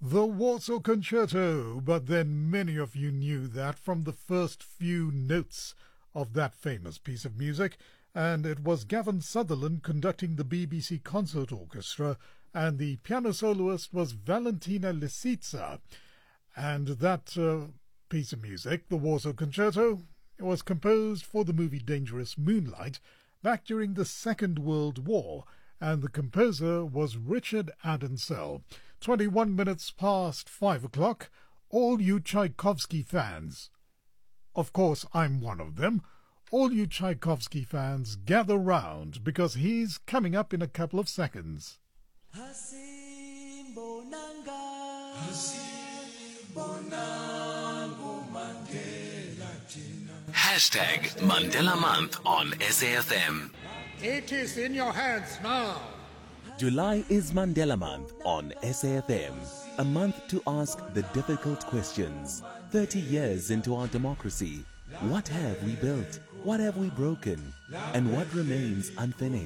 The Warsaw Concerto, but then many of you knew that from the first few notes of that famous piece of music, and it was Gavin Sutherland conducting the BBC Concert Orchestra, and the piano soloist was Valentina Lisitsa. And that piece of music, the Warsaw Concerto, was composed for the movie Dangerous Moonlight back during the Second World War, and the composer was Richard Adensel. 21 minutes past 5 o'clock. All you Tchaikovsky fans, of course I'm one of them, all you Tchaikovsky fans gather round because he's coming up in a couple of seconds. Hashtag Mandela Month on SAFM. It is in your hands now. July is Mandela Month on SAFM. A month to ask the difficult questions. 30 years into our democracy, what have we built? What have we broken? And what remains unfinished?